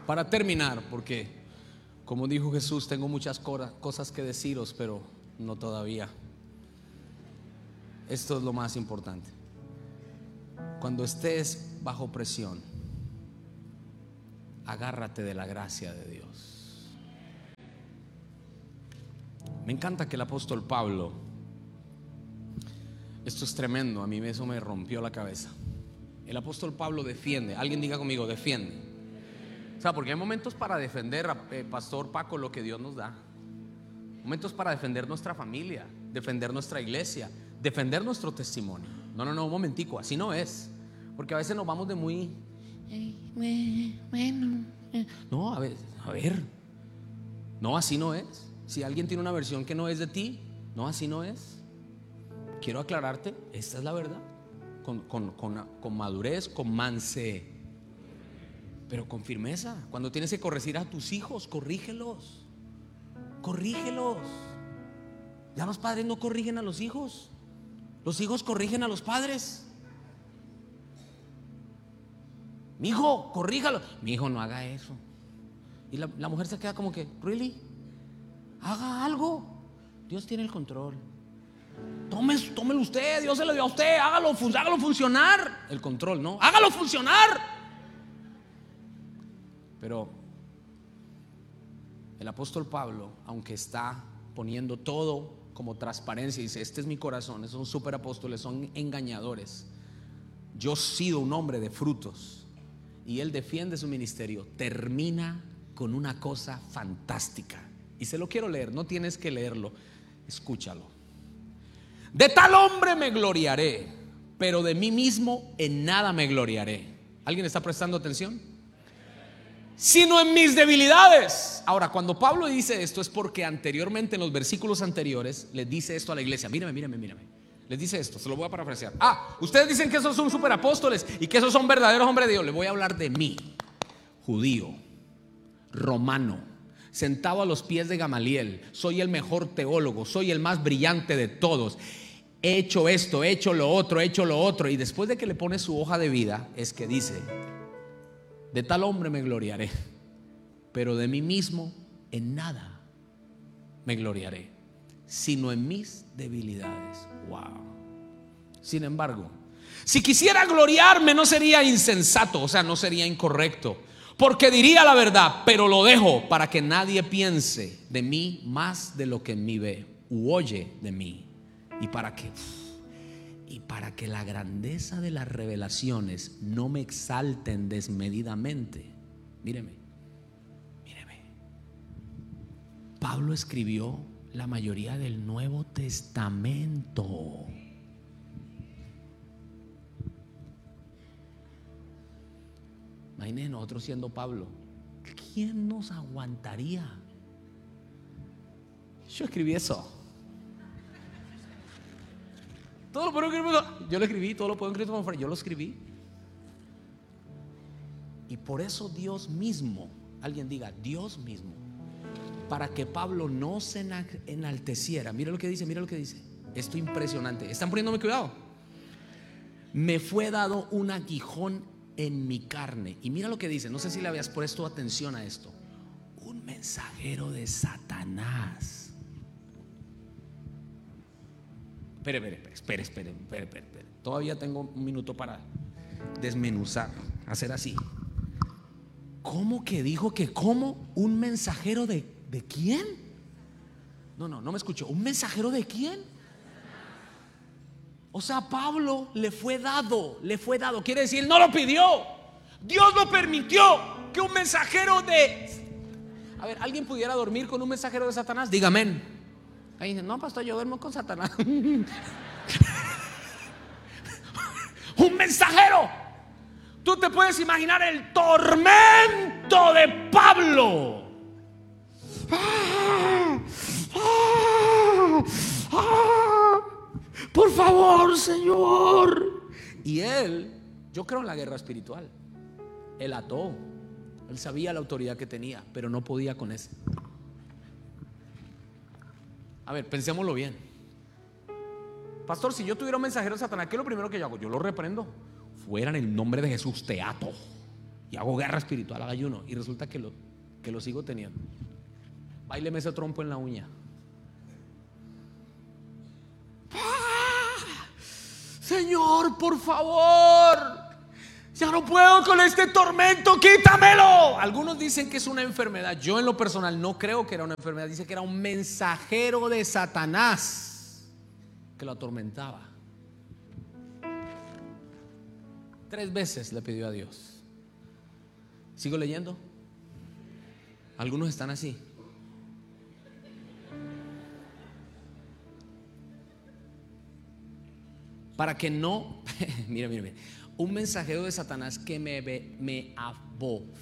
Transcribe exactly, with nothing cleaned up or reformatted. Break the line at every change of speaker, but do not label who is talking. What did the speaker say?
Para terminar, porque como dijo Jesús, tengo muchas cosas que deciros, pero no todavía. Esto es lo más importante. Cuando estés bajo presión, agárrate de la gracia de Dios. Me encanta que el apóstol Pablo, esto es tremendo, a mí eso me rompió la cabeza. El apóstol Pablo defiende, alguien diga conmigo, defiende. O sea, porque hay momentos para defender, eh, Pastor Paco, lo que Dios nos da. Momentos para defender nuestra familia, defender nuestra iglesia, defender nuestro testimonio. No, no, no, un momentico, así no es. Porque a veces nos vamos de muy... No, a ver, a ver. No, así no es. Si alguien tiene una versión que no es de ti, no, así no es. Quiero aclararte, esta es la verdad. Con, con, con, con madurez, con manse, pero con firmeza. Cuando tienes que corregir a tus hijos, corrígelos. Corrígelos. Ya los padres no corrigen a los hijos. Los hijos corrigen a los padres. Mi hijo, corríjalo. Mi hijo, no haga eso. Y la, la mujer se queda como que, ¿really? Haga algo. Dios tiene el control. Tome, tómelo usted, Dios se lo dio a usted. Hágalo, hágalo funcionar. El control, ¿no? Hágalo funcionar. Pero el apóstol Pablo, aunque está poniendo todo como transparencia, dice: este es mi corazón, esos son superapóstoles, son engañadores. Yo he sido un hombre de frutos. Y él defiende su ministerio. Termina con una cosa fantástica. Y se lo quiero leer, no tienes que leerlo, escúchalo. De tal hombre me gloriaré, pero de mí mismo en nada me gloriaré. ¿Alguien está prestando atención? Sino en mis debilidades. Ahora, cuando Pablo dice esto es porque anteriormente, en los versículos anteriores, les dice esto a la iglesia. Mírame, mírame, mírame. Les dice esto, se lo voy a parafrasear. Ah, ustedes dicen que esos son superapóstoles y que esos son verdaderos hombres de Dios. Les voy a hablar de mí, judío, romano, sentado a los pies de Gamaliel. Soy el mejor teólogo, soy el más brillante de todos. He hecho esto, he hecho lo otro, he hecho lo otro. Y después de que le pone su hoja de vida, es que dice: de tal hombre me gloriaré, pero de mí mismo en nada me gloriaré, sino en mis debilidades. Wow. Sin embargo, si quisiera gloriarme, no sería insensato, o sea, no sería incorrecto, porque diría la verdad, pero lo dejo para que nadie piense de mí más de lo que en mí ve u oye de mí, y para que y para que la grandeza de las revelaciones no me exalten desmedidamente. Míreme, míreme. Pablo escribió la mayoría del Nuevo Testamento. Imagínense nosotros siendo Pablo. ¿Quién nos aguantaría? Yo escribí eso. Todo lo puedo escribir. Yo lo escribí, todo lo puedo escribir. Yo lo escribí. Y por eso Dios mismo, alguien diga, Dios mismo, para que Pablo no se enalteciera. Mira lo que dice, mira lo que dice. Esto impresionante. ¿Están poniéndome cuidado? Me fue dado un aguijón en mi carne. Y mira lo que dice. No sé si le habías puesto atención a esto. Un mensajero de Satanás. Espere, espere, espere, espere, espere, espere, espere. Todavía tengo un minuto para desmenuzar, hacer así. ¿Cómo que dijo que cómo? ¿Un mensajero de, de quién? No, no, no me escuchó. ¿Un mensajero de quién? O sea, Pablo le fue dado, le fue dado. Quiere decir, no lo pidió. Dios lo permitió que un mensajero de... A ver, ¿alguien pudiera dormir con un mensajero de Satanás? Diga amén. Ahí dicen, no, pastor, yo duermo con Satanás. Un mensajero. Tú te puedes imaginar el tormento de Pablo. Ah, ah, ah, por favor, Señor. Y él, yo creo en la guerra espiritual. Él ató. Él sabía la autoridad que tenía, pero no podía con eso. A ver, pensémoslo bien. Pastor, si yo tuviera un mensajero de Satanás, ¿qué es lo primero que yo hago? Yo lo reprendo. Fuera en el nombre de Jesús, te ato. y hago guerra espiritual al ayuno, y resulta que lo, que lo sigo teniendo. Báileme ese trompo en la uña. ¡Ah! Señor, por favor, ya no puedo con este tormento, quítamelo. Algunos dicen que es una enfermedad. Yo en lo personal no creo que era una enfermedad. Dice que era un mensajero de Satanás que lo atormentaba. Tres veces le pidió a Dios. ¿Sigo leyendo? Algunos están así. Para que no, mira, mira, mira, un mensajero de Satanás que me, me